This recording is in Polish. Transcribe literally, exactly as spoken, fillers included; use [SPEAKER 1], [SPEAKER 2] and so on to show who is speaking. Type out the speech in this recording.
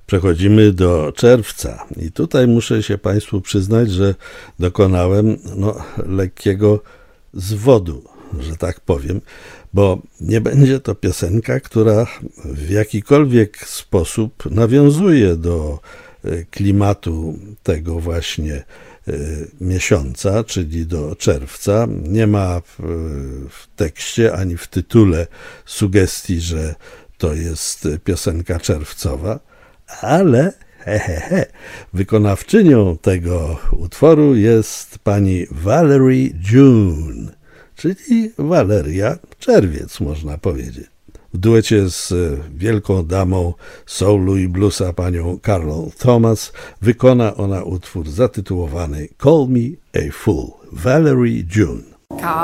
[SPEAKER 1] Przechodzimy do czerwca i tutaj muszę się Państwu przyznać, że dokonałem no, lekkiego zwodu, że tak powiem, bo nie będzie to piosenka, która w jakikolwiek sposób nawiązuje do klimatu tego właśnie miesiąca, czyli do czerwca. Nie ma w, w tekście ani w tytule sugestii, że to jest piosenka czerwcowa, ale he, he, he, wykonawczynią tego utworu jest pani Valerie June, czyli Waleria Czerwiec, można powiedzieć. W duecie z wielką damą soulu i bluesa, panią Carol Thomas, wykona ona utwór zatytułowany Call Me a Fool. Valerie June.